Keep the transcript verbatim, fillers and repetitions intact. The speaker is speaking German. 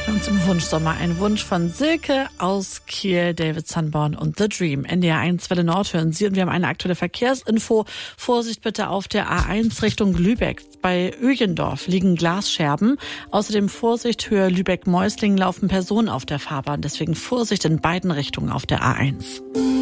Und zum Wunschsommer ein Wunsch von Silke aus Kiel, David Sanborn und The Dream. N D R eins Welle Nord hören Sie und wir haben eine aktuelle Verkehrsinfo. Vorsicht bitte auf der A eins Richtung Lübeck. Bei Öjendorf liegen Glasscherben. Außerdem Vorsicht, Höhe Lübeck-Mäuslingen laufen Personen auf der Fahrbahn. Deswegen Vorsicht in beiden Richtungen auf der A eins.